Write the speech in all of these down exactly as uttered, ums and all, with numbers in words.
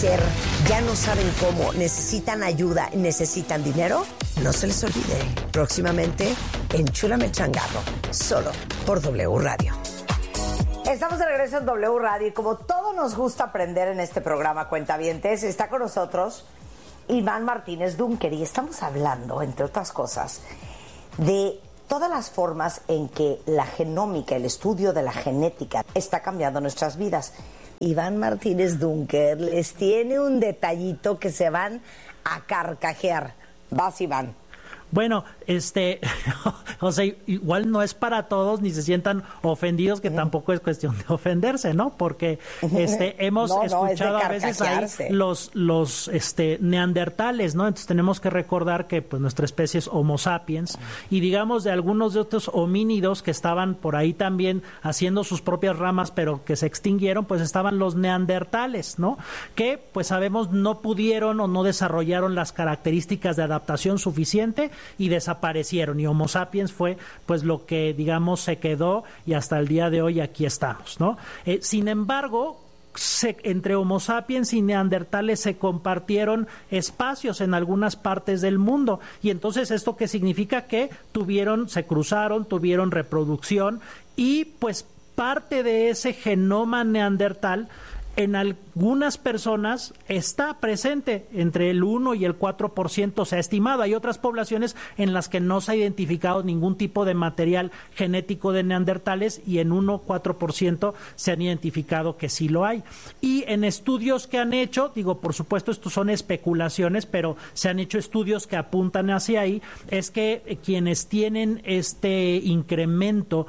envejecer, ya no saben cómo, necesitan ayuda, necesitan dinero, no se les olvide. Próximamente, Enchúlame Changarro, solo por W Radio. Estamos de regreso en W Radio y como todo nos gusta aprender en este programa, cuentavientes, está con nosotros Iván Martínez Dunker y estamos hablando, entre otras cosas, de todas las formas en que la genómica, el estudio de la genética, está cambiando nuestras vidas. Iván Martínez Dunker les tiene un detallito que se van a carcajear. Vas, Iván. Bueno, este, o sea, igual no es para todos, ni se sientan ofendidos, que tampoco es cuestión de ofenderse, ¿no? Porque este hemos no, escuchado no, a veces ahí los, los este, neandertales, ¿no? Entonces tenemos que recordar que pues nuestra especie es Homo sapiens, y digamos de algunos de otros homínidos que estaban por ahí también haciendo sus propias ramas, pero que se extinguieron, pues estaban los neandertales, ¿no? Que pues sabemos no pudieron o no desarrollaron las características de adaptación suficiente y desaparecieron, y Homo sapiens fue pues lo que digamos se quedó y hasta el día de hoy aquí estamos, ¿no? Eh, sin embargo, Se, entre Homo sapiens y neandertales se compartieron espacios en algunas partes del mundo, y entonces esto que significa que tuvieron, se cruzaron, tuvieron reproducción, y pues parte de ese genoma neandertal en algunas personas está presente, entre el uno y el cuatro por ciento se ha estimado. Hay otras poblaciones en las que no se ha identificado ningún tipo de material genético de neandertales, y en uno a cuatro por ciento se han identificado que sí lo hay. Y en estudios que han hecho, digo, por supuesto, estos son especulaciones, pero se han hecho estudios que apuntan hacia ahí, es que quienes tienen este incremento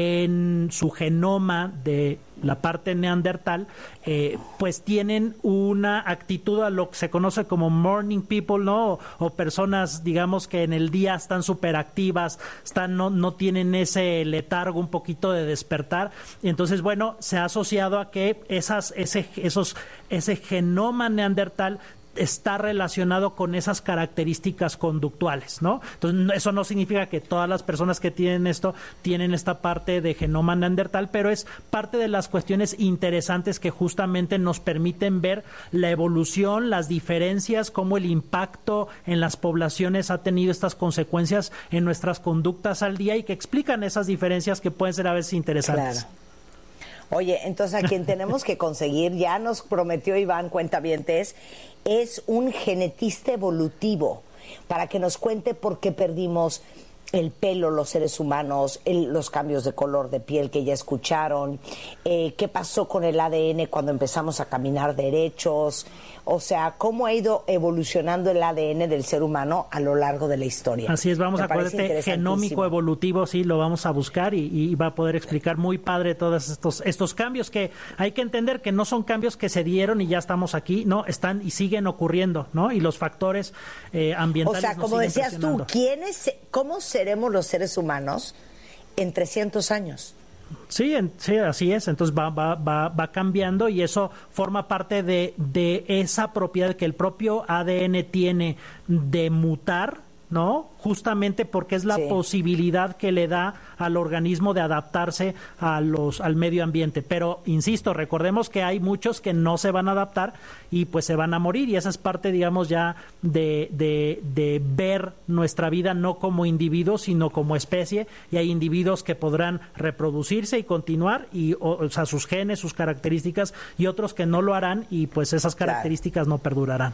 en su genoma de la parte neandertal, eh, pues tienen una actitud a lo que se conoce como morning people, ¿no? O, o personas, digamos, que en el día están súper activas, están, no, no tienen ese letargo, un poquito de despertar. Y entonces, bueno, se ha asociado a que esas, ese, esos, ese genoma neandertal está relacionado con esas características conductuales, ¿no? Entonces, eso no significa que todas las personas que tienen esto tienen esta parte de genoma neandertal, pero es parte de las cuestiones interesantes que justamente nos permiten ver la evolución, las diferencias, cómo el impacto en las poblaciones ha tenido estas consecuencias en nuestras conductas al día, y que explican esas diferencias que pueden ser a veces interesantes. Claro. Oye, entonces a quien tenemos que conseguir, ya nos prometió Iván, cuentavientes, es un genetista evolutivo para que nos cuente por qué perdimos el pelo los seres humanos, el, los cambios de color de piel que ya escucharon, eh, qué pasó con el A D N cuando empezamos a caminar derechos, o sea, cómo ha ido evolucionando el A D N del ser humano a lo largo de la historia. Así es, vamos a acuérdate, genómico evolutivo, sí, lo vamos a buscar, y, y va a poder explicar muy padre todos estos, estos cambios, que hay que entender que no son cambios que se dieron y ya estamos aquí, no, están y siguen ocurriendo, ¿no? Y los factores eh, ambientales. O sea, como decías tú, ¿quiénes, cómo seremos los seres humanos en trescientos años? Sí, en, sí, así es. Entonces va, va, va, va cambiando, y eso forma parte de, de esa propiedad que el propio A D N tiene de mutar, ¿no? Justamente porque es la sí. posibilidad que le da al organismo de adaptarse a los al medio ambiente. Pero, insisto, recordemos que hay muchos que no se van a adaptar y pues se van a morir, y esa es parte, digamos, ya de, de, de ver nuestra vida no como individuos, sino como especie, y hay individuos que podrán reproducirse y continuar, y o, o sea, sus genes, sus características, y otros que no lo harán, y pues esas características claro. no perdurarán.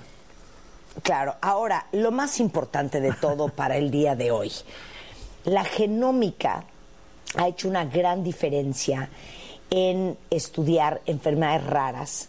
Claro, ahora, lo más importante de todo para el día de hoy, la genómica ha hecho una gran diferencia en estudiar enfermedades raras,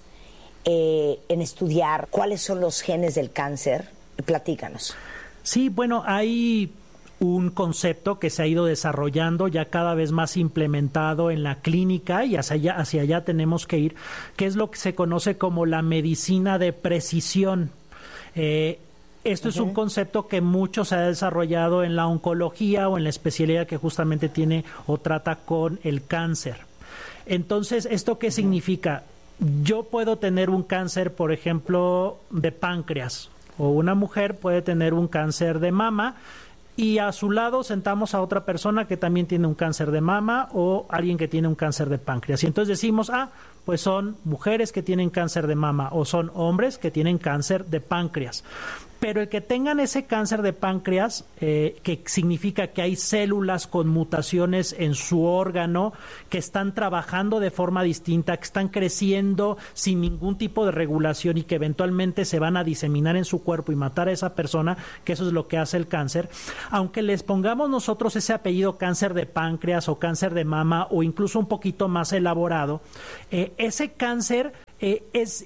eh, en estudiar cuáles son los genes del cáncer. Platícanos. Sí, bueno, hay un concepto que se ha ido desarrollando, ya cada vez más implementado en la clínica, y hacia allá, hacia allá tenemos que ir, que es lo que se conoce como la medicina de precisión. Eh, esto uh-huh. es un concepto que mucho se ha desarrollado en la oncología o en la especialidad que justamente tiene o trata con el cáncer. Entonces, ¿esto qué uh-huh. significa? Yo puedo tener un cáncer, por ejemplo, de páncreas, o una mujer puede tener un cáncer de mama, y a su lado sentamos a otra persona que también tiene un cáncer de mama o alguien que tiene un cáncer de páncreas. Y entonces decimos, ah, pues son mujeres que tienen cáncer de mama o son hombres que tienen cáncer de páncreas. Pero el que tengan ese cáncer de páncreas, eh, que significa que hay células con mutaciones en su órgano que están trabajando de forma distinta, que están creciendo sin ningún tipo de regulación y que eventualmente se van a diseminar en su cuerpo y matar a esa persona, que eso es lo que hace el cáncer. Aunque les pongamos nosotros ese apellido cáncer de páncreas o cáncer de mama o incluso un poquito más elaborado, eh, ese cáncer eh, es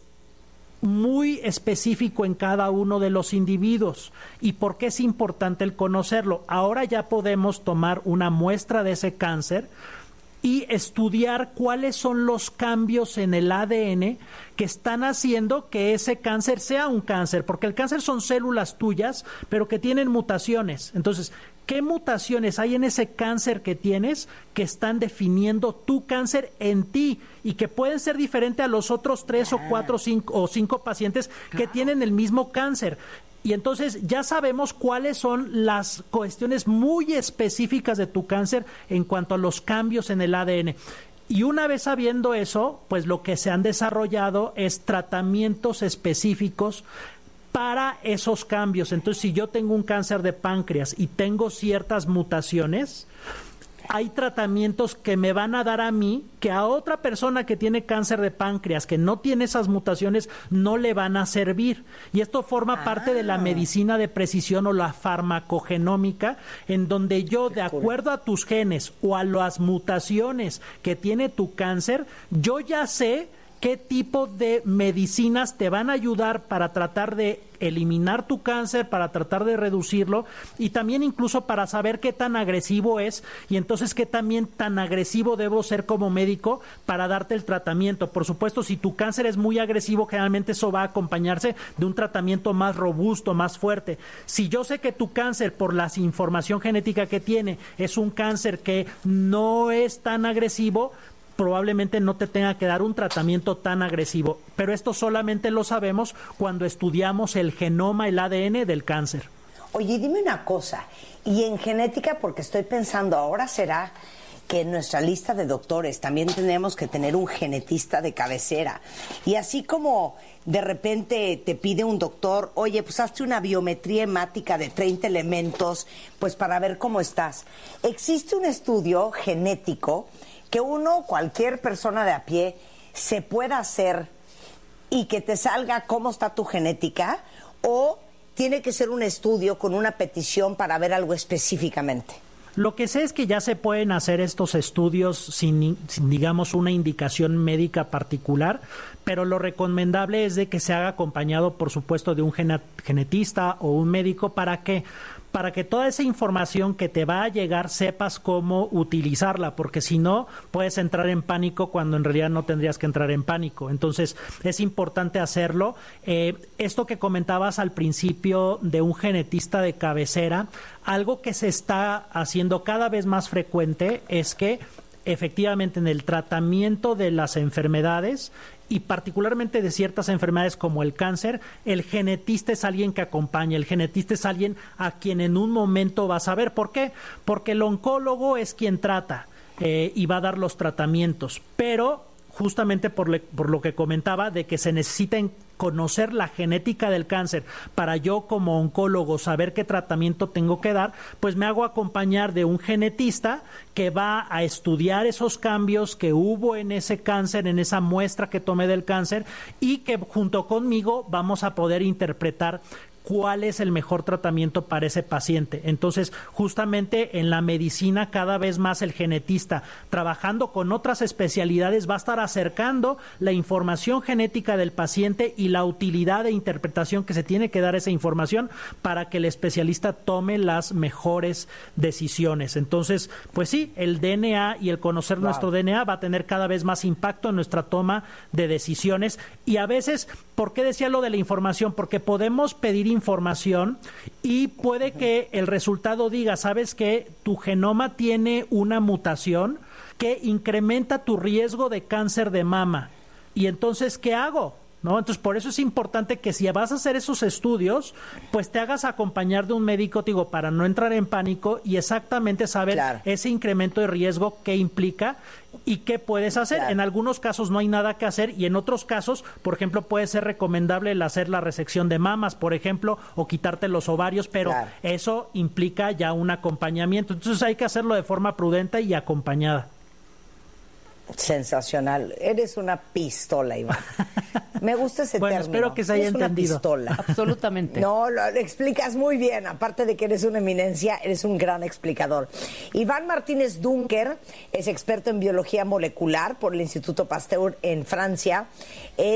muy específico en cada uno de los individuos. ¿Y por qué es importante el conocerlo? Ahora ya podemos tomar una muestra de ese cáncer y estudiar cuáles son los cambios en el A D N que están haciendo que ese cáncer sea un cáncer, porque el cáncer son células tuyas, pero que tienen mutaciones. Entonces, ¿qué mutaciones hay en ese cáncer que tienes que están definiendo tu cáncer en ti y que pueden ser diferentes a los otros tres o cuatro cinco, o cinco pacientes que tienen el mismo cáncer? Y entonces ya sabemos cuáles son las cuestiones muy específicas de tu cáncer en cuanto a los cambios en el A D N. Y una vez sabiendo eso, pues lo que se han desarrollado es tratamientos específicos para esos cambios. Entonces, si yo tengo un cáncer de páncreas y tengo ciertas mutaciones, hay tratamientos que me van a dar a mí que a otra persona que tiene cáncer de páncreas, que no tiene esas mutaciones, no le van a servir. Y esto forma ah. parte de la medicina de precisión o la farmacogenómica, en donde yo, de acuerdo a tus genes o a las mutaciones que tiene tu cáncer, yo ya sé qué tipo de medicinas te van a ayudar para tratar de eliminar tu cáncer, para tratar de reducirlo y también incluso para saber qué tan agresivo es y entonces qué también tan agresivo debo ser como médico para darte el tratamiento. Por supuesto, si tu cáncer es muy agresivo, generalmente eso va a acompañarse de un tratamiento más robusto, más fuerte. Si yo sé que tu cáncer, por la información genética que tiene, es un cáncer que no es tan agresivo, probablemente no te tenga que dar un tratamiento tan agresivo, pero esto solamente lo sabemos cuando estudiamos el genoma, el A D N del cáncer. Oye, dime una cosa, y en genética, porque estoy pensando, ahora será que en nuestra lista de doctores también tenemos que tener un genetista de cabecera, y así como de repente te pide un doctor, oye, pues hazte una biometría hemática de treinta elementos, pues para ver cómo estás. Existe un estudio genético que uno, cualquier persona de a pie, se pueda hacer y que te salga cómo está tu genética, o tiene que ser un estudio con una petición para ver algo específicamente? Lo que sé es que ya se pueden hacer estos estudios sin, sin, digamos, una indicación médica particular, pero lo recomendable es de que se haga acompañado, por supuesto, de un genetista o un médico. ¿Para qué? Para que toda esa información que te va a llegar sepas cómo utilizarla, porque si no, puedes entrar en pánico cuando en realidad no tendrías que entrar en pánico. Entonces, es importante hacerlo. Eh, esto que comentabas al principio de un genetista de cabecera, algo que se está haciendo cada vez más frecuente es que efectivamente en el tratamiento de las enfermedades y particularmente de ciertas enfermedades como el cáncer, el genetista es alguien que acompaña, el genetista es alguien a quien en un momento vas a ver. ¿Por qué? Porque el oncólogo es quien trata eh, y va a dar los tratamientos, pero justamente por, le, por lo que comentaba de que se necesita conocer la genética del cáncer para yo como oncólogo saber qué tratamiento tengo que dar, pues me hago acompañar de un genetista que va a estudiar esos cambios que hubo en ese cáncer, en esa muestra que tomé del cáncer, y que junto conmigo vamos a poder interpretar cuál es el mejor tratamiento para ese paciente. Entonces, justamente en la medicina cada vez más el genetista, trabajando con otras especialidades, va a estar acercando la información genética del paciente y la utilidad de interpretación que se tiene que dar esa información para que el especialista tome las mejores decisiones. Entonces, pues sí, el D N A y el conocer wow. nuestro D N A va a tener cada vez más impacto en nuestra toma de decisiones. Y a veces, ¿por qué decía lo de la información? Porque podemos pedir información y puede que el resultado diga, ¿sabes qué? Tu genoma tiene una mutación que incrementa tu riesgo de cáncer de mama. Y entonces, ¿qué hago? ¿no? Entonces, por eso es importante que si vas a hacer esos estudios, pues te hagas acompañar de un médico, digo, para no entrar en pánico y exactamente saber claro. ese incremento de riesgo que implica y qué puedes hacer. Claro. En algunos casos no hay nada que hacer y en otros casos, por ejemplo, puede ser recomendable el hacer la resección de mamas, por ejemplo, o quitarte los ovarios, pero claro. eso implica ya un acompañamiento. Entonces hay que hacerlo de forma prudente y acompañada. Sensacional. Eres una pistola, Iván. Me gusta ese bueno, término. Espero que se haya eres entendido. Una pistola. Absolutamente. No, lo, lo explicas muy bien. Aparte de que eres una eminencia, eres un gran explicador. Iván Martínez Dunker es experto en biología molecular por el Instituto Pasteur en Francia. Es